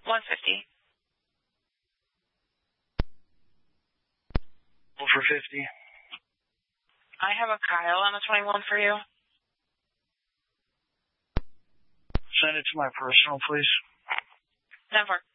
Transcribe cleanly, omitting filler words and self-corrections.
150. For 50. I have a Kyle on the 21 for you. Send it to my personal, please. 10-4.